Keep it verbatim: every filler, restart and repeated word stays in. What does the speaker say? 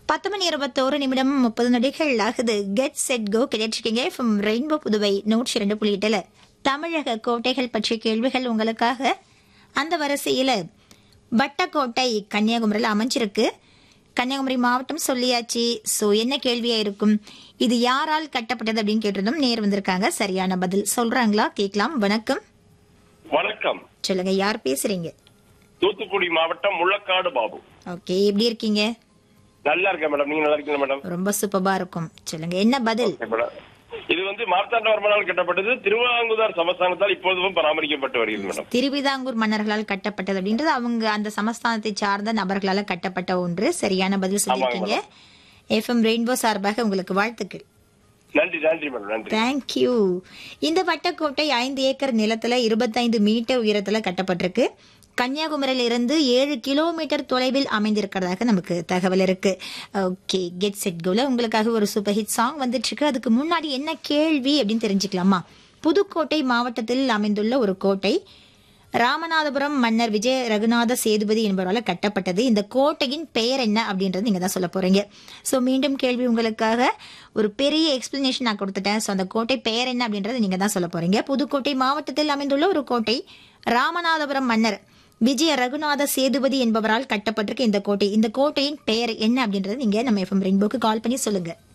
பத்து மணி இருபத்தோரு நிமிடம் முப்பது நொடிகள் ஆகுது. Get set go கிடைச்சிருக்கீங்க from rainbow Puduvai நூற்றி இரண்டு புள்ளி எட்டுல தமிழக கோட்டைகள் பற்றிய கேள்விகள் உங்களுக்காக. அந்த வரிசையில வட்டக்கோட்டை கன்னியாகுமரியில் அமைஞ்சிருக்கு. கன்னியாகுமரி மாவட்டம் சொல்லியாச்சு. சோ என்ன கேள்வியா இருக்கும், இது யாரால் கட்டப்பட்டது அப்படின்னு கேட்டிருந்தோம். நேர் வந்திருக்காங்க, சரியான பதில் சொல்றாங்களா கேட்கலாம். வணக்கம். வணக்கம், சொல்லுங்க, யார் பேசுறீங்க? தூத்துக்குடி மாவட்டம் முள்ளக்காடு பாபு. ஓகே, எப்படி இருக்கீங்க? நல்லா இருக்கேன் மேடம், நீங்க நல்லா இருக்கீங்க மேடம்? ரொம்ப சூப்பரா இருக்கும். சொல்லுங்க, என்ன பதில்? இது வந்து மார்த்தாண்டவர்மனால் கட்டப்பட்டது. திருவிதாங்கூர் சமஸ்தானத்தால் இப்போதும் பராமரிக்கப்பட்டு வருகிறது மேடம். திருவிதாங்கூர் மன்னர்களால் கட்டப்பட்டது அப்படின்றது அவங்க அந்த சமஸ்தானத்தை சார்ந்த நபர்களால கட்டப்பட்ட ஒன்று. சரியான பதில் சொல்லியிருக்கீங்க. எஃப்எம் ரெயின்போ சார்பாக உங்களுக்கு வாழ்த்துக்கள். நன்றி நன்றி மேடம், நன்றி. தேங்க்யூ. இந்த வட்டக்கோட்டை ஐந்து ஏக்கர் நிலத்துல இருபத்தைந்து மீட்டர் உயரத்துல கட்டப்பட்டிருக்கு. கன்னியாகுமரியில இருந்து ஏழு கிலோமீட்டர் தொலைவில் அமைந்திருக்கிறதாக நமக்கு தகவல் இருக்கு. ஓகே, கெட் செட் கோல உங்களுக்காக ஒரு சூப்பர் ஹிட் சாங் வந்துட்டு இருக்கு. அதுக்கு முன்னாடி என்ன கேள்வி அப்படின்னு தெரிஞ்சுக்கலாமா? புதுக்கோட்டை மாவட்டத்தில் அமைந்துள்ள ஒரு கோட்டை ராமநாதபுரம் மன்னர் விஜய ரகுநாத சேதுபதி என்பவரால் கட்டப்பட்டது. இந்த கோட்டையின் பெயர் என்ன அப்படின்றது நீங்க தான் சொல்ல போறீங்க. ஸோ மீண்டும் கேள்வி உங்களுக்காக, ஒரு பெரிய எக்ஸ்பிளனேஷன் நான் கொடுத்துட்டேன். ஸோ அந்த கோட்டை பெயர் என்ன அப்படின்றது நீங்க தான் சொல்ல போறீங்க. புதுக்கோட்டை மாவட்டத்தில் அமைந்துள்ள ஒரு கோட்டை ராமநாதபுரம் மன்னர் விஜய ரகுநாத சேதுபதி என்பவரால் கட்டப்பட்டிருக்க இந்த கோட்டை. இந்த கோட்டையின் பெயர் என்ன அப்படின்றது நீங்க நம்ம எஃப்எம் ரெயின்போக்கு கால் பண்ணி சொல்லுங்க.